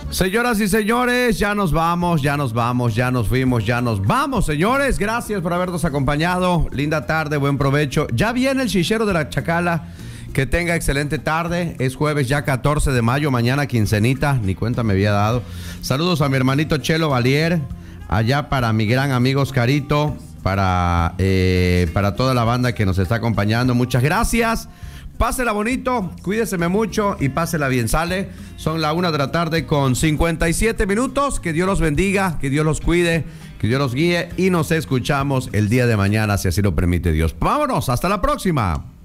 Señoras y señores, ya nos vamos, ya nos fuimos, ya nos vamos, señores. Gracias por habernos acompañado. Linda tarde, buen provecho. Ya viene el chichero de la Chacala. Que tenga excelente tarde. Es jueves ya 14 de mayo, mañana quincenita. Ni cuenta me había dado. Saludos a mi hermanito Chelo Valier. Allá para mi gran amigo Oscarito. Para toda la banda que nos está acompañando. Muchas gracias. Pásela bonito, cuídeseme mucho y pásela bien. Sale, son la 1 de la tarde con 57 minutos. Que Dios los bendiga, que Dios los cuide, que Dios los guíe y nos escuchamos el día de mañana, si así lo permite Dios. Vámonos, hasta la próxima.